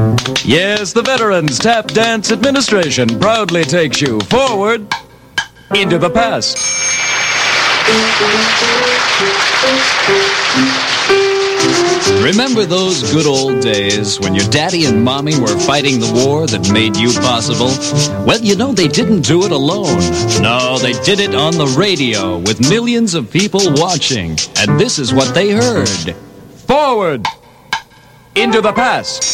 Yes, the Veterans Tap Dance Administration proudly takes you forward into the past. Remember those good old days when your daddy and mommy were fighting the war that made you possible? Well, you know, they didn't do it alone. No, they did it on the radio with millions of people watching. And this is what they heard. Forward into the past.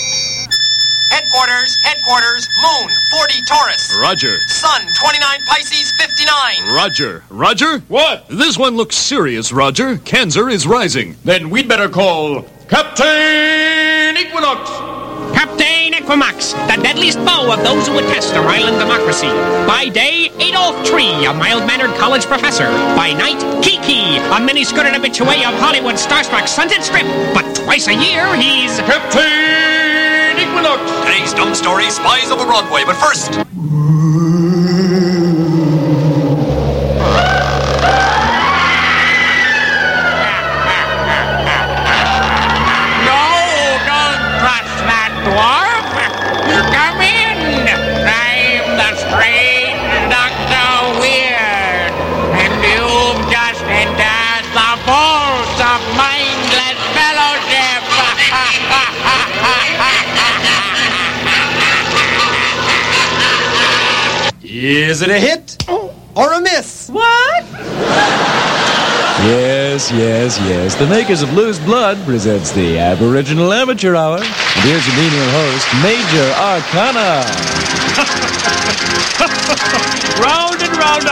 Headquarters, Moon, 40 Taurus. Roger. Sun, 29 Pisces, 59. Roger. Roger? What? This one looks serious, Roger. Cancer is rising. Then we'd better call Captain Equinox. Captain Equimax, the deadliest foe of those who would test our island democracy. By day, Adolf Tree, a mild-mannered college professor. By night, Kiki, a mini-skirted habitué of Hollywood's starstruck Sunset Strip. But twice a year, he's... Captain Equinox. Today's dumb story, Spies Over Broadway. But first... Dwarf, come in. I'm the strange Dr. Weird, and you've just entered the vault of mindless fellowship. Is it a hit or a miss? What? Yes. The makers of Loose Blood presents the Aboriginal Amateur Hour. And here's your menial host, Major Arcana. Round and round